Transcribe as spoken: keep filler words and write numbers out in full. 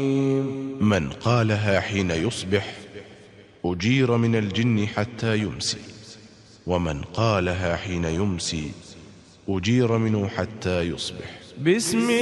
من قالها حين يصبح أجير من الجن حتى يمسي، ومن قالها حين يمسي أجير منه حتى يصبح. بسم